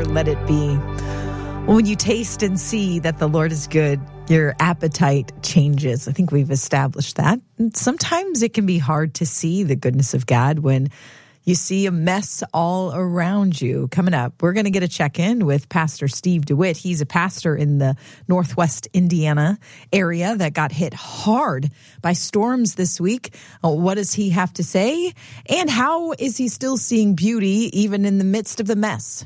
better let it be. When you taste and see that the Lord is good, your appetite changes. I think we've established that. And sometimes it can be hard to see the goodness of God when you see a mess all around you. Coming up, we're going to get a check-in with Pastor Steve DeWitt. He's a pastor in the Northwest Indiana area that got hit hard by storms this week. What does he have to say? And how is he still seeing beauty even in the midst of the mess?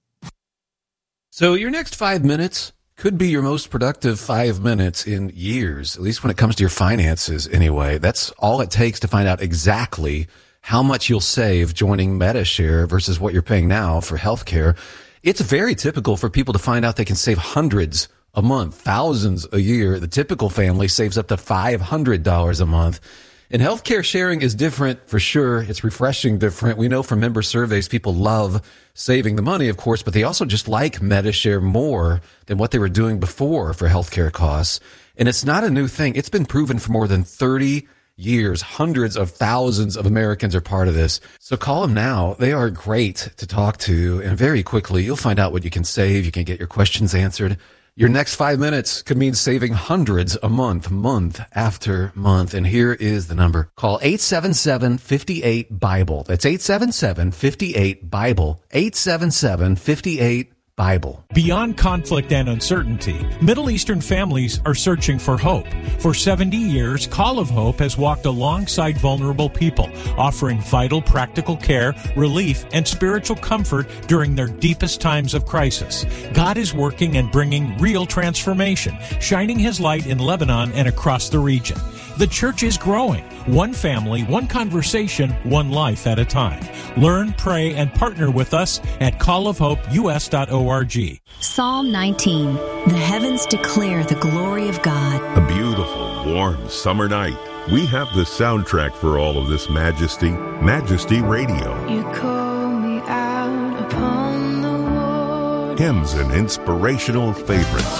So your next 5 minutes could be your most productive 5 minutes in years, at least when it comes to your finances anyway. That's all it takes to find out exactly how much you'll save joining Medi-Share versus what you're paying now for healthcare. It's very typical for people to find out they can save hundreds a month, thousands a year. The typical family saves up to $500 a month. And healthcare sharing is different for sure. It's refreshing different. We know from member surveys, people love saving the money, of course, but they also just like Medi-Share more than what they were doing before for healthcare costs. And it's not a new thing. It's been proven for more than 30 years. Hundreds of thousands of Americans are part of this. So call them now. They are great to talk to. And very quickly, you'll find out what you can save. You can get your questions answered. Your next 5 minutes could mean saving hundreds a month, month after month. And here is the number. Call 877-58-BIBLE. That's 877-58-BIBLE. 877-58-BIBLE. Beyond conflict and uncertainty, Middle Eastern families are searching for hope. For 70 years, Call of Hope has walked alongside vulnerable people, offering vital practical care, relief, and spiritual comfort during their deepest times of crisis. God is working and bringing real transformation, shining His light in Lebanon and across the region. The church is growing, one family, one conversation, one life at a time. Learn, pray, and partner with us at callofhopeus.org. Psalm 19. The heavens declare the glory of God. A beautiful, warm summer night. We have the soundtrack for all of this majesty, Majesty Radio. You call me out upon the water. Hymns and inspirational favorites.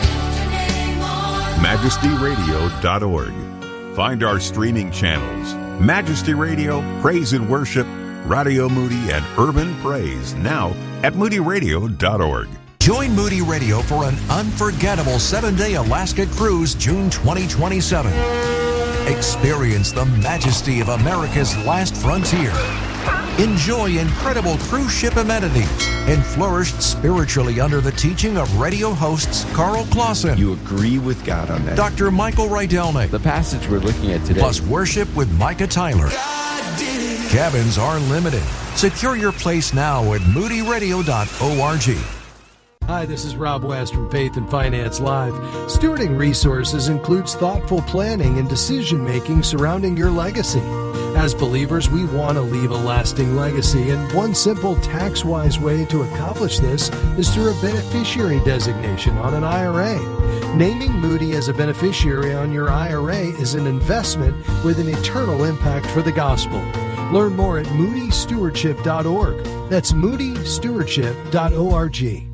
MajestyRadio.org. Find our streaming channels, Majesty Radio, Praise and Worship, Radio Moody, and Urban Praise, now at MoodyRadio.org. Join Moody Radio for an unforgettable 7-day Alaska cruise, June 2027. Experience the majesty of America's last frontier. Enjoy incredible cruise ship amenities and flourish spiritually under the teaching of radio hosts Carl Clausen. You agree with God on that. Dr. Michael Rydelnik. The passage we're looking at today. Plus worship with Micah Tyler. Cabins are limited. Secure your place now at moodyradio.org. Hi, this is Rob West from Faith and Finance Live. Stewarding resources includes thoughtful planning and decision-making surrounding your legacy. As believers, we want to leave a lasting legacy, and one simple tax-wise way to accomplish this is through a beneficiary designation on an IRA. Naming Moody as a beneficiary on your IRA is an investment with an eternal impact for the gospel. Learn more at moodystewardship.org. That's moodystewardship.org.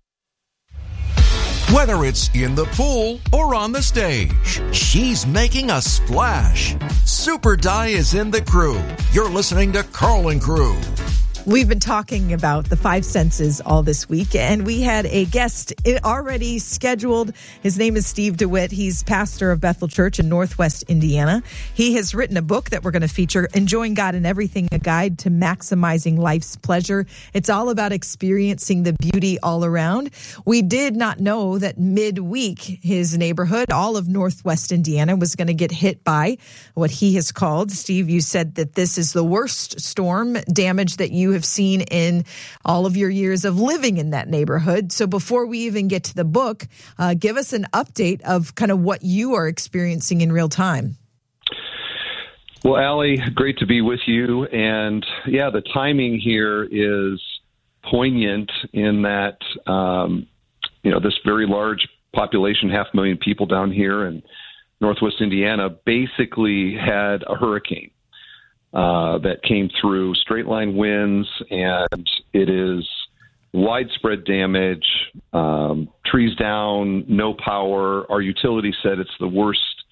Whether it's in the pool or on the stage, she's making a splash. Super Di is in the crew. You're listening to Carl and Crew. We've been talking about the five senses all this week, and we had a guest already scheduled. His name is Steve DeWitt. He's pastor of Bethel Church in Northwest Indiana. He has written a book that we're going to feature, Enjoying God in Everything, a guide to maximizing life's pleasure. It's all about experiencing the beauty all around. We did not know that midweek, his neighborhood, all of Northwest Indiana, was going to get hit by what he has called, Steve, you said that this is the worst storm damage that you have seen in all of your years of living in that neighborhood. So before we even get to the book, give us an update of kind of what you are experiencing in real time. Well, Allie, great to be with you. And yeah, the timing here is poignant in that, this very large population, 500,000 people down here in Northwest Indiana, basically had a hurricane that came through, straight line winds, and it is widespread damage, trees down, no power. Our utility said it's the worst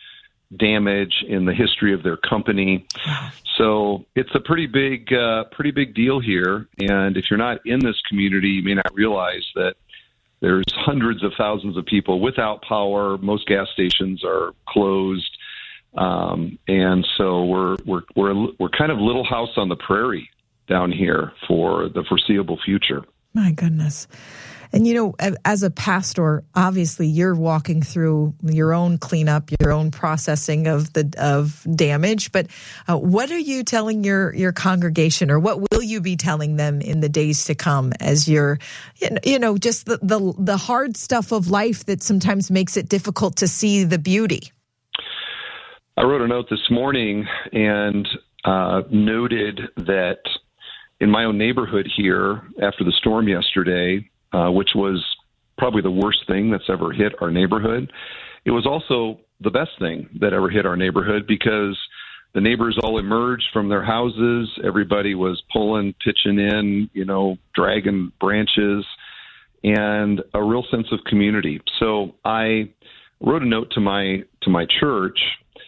damage in the history of their company. So it's a pretty big deal here. And if you're not in this community, you may not realize that there's hundreds of thousands of people without power. Most gas stations are closed. And so we're kind of little house on the prairie down here for the foreseeable future. My goodness. And, as a pastor, obviously you're walking through your own cleanup, your own processing of damage. But what are you telling your congregation, or what will you be telling them in the days to come as you're, just the hard stuff of life that sometimes makes it difficult to see the beauty? I wrote a note this morning and noted that in my own neighborhood here after the storm yesterday, which was probably the worst thing that's ever hit our neighborhood, it was also the best thing that ever hit our neighborhood, because the neighbors all emerged from their houses. Everybody was pitching in, dragging branches, and a real sense of community. So I wrote a note to my church,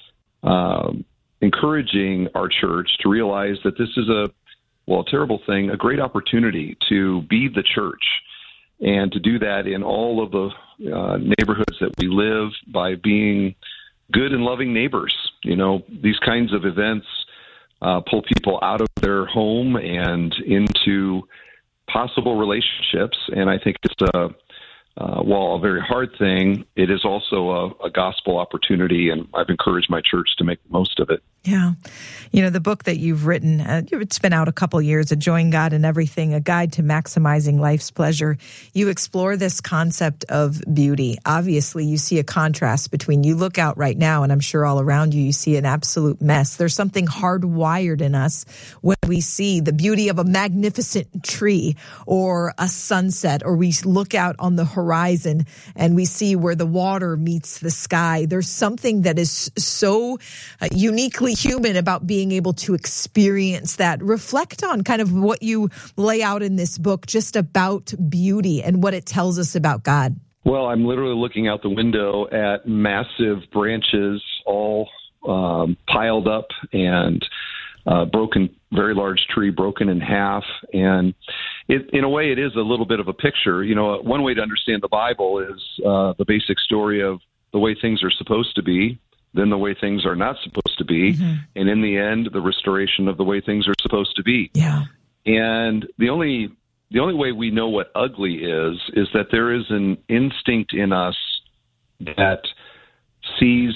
encouraging our church to realize that this is a terrible thing, a great opportunity to be the church, and to do that in all of the neighborhoods that we live by being good and loving neighbors. These kinds of events pull people out of their home and into possible relationships. And I think it's while a very hard thing, it is also a gospel opportunity, and I've encouraged my church to make the most of it. Yeah. The book that you've written, it's been out a couple years, Enjoying God in Everything, A Guide to Maximizing Life's Pleasure. You explore this concept of beauty. Obviously, you see a contrast between, you look out right now, and I'm sure all around you, you see an absolute mess. There's something hardwired in us when we see the beauty of a magnificent tree or a sunset, or we look out on the horizon and we see where the water meets the sky. There's something that is so uniquely human about being able to experience that. Reflect on kind of what you lay out in this book just about beauty and what it tells us about God. Well, I'm literally looking out the window at massive branches all piled up, and broken, very large tree broken in half. And in a way, it is a little bit of a picture. One way to understand the Bible is the basic story of the way things are supposed to be, then the way things are not supposed to be, and in the end, the restoration of the way things are supposed to be. Yeah. And the only way we know what ugly is that there is an instinct in us that sees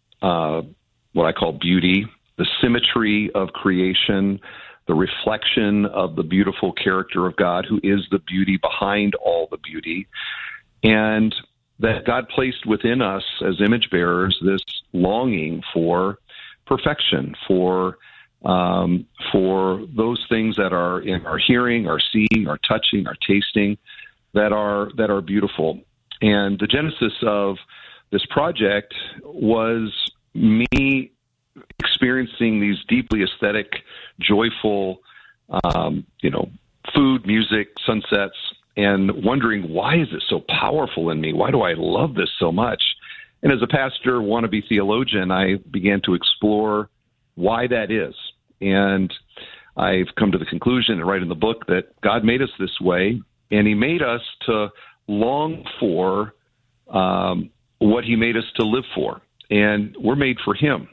what I call beauty, the symmetry of creation, the reflection of the beautiful character of God, who is the beauty behind all the beauty, and that God placed within us as image bearers this longing for perfection, for those things that are in our hearing, our seeing, our touching, our tasting, that are beautiful. And the genesis of this project was me experiencing these deeply aesthetic, joyful, food, music, sunsets, and wondering, why is it so powerful in me? Why do I love this so much? And as a pastor, wannabe theologian, I began to explore why that is. And I've come to the conclusion, and write in the book, that God made us this way, and He made us to long for what He made us to live for. And we're made for Him.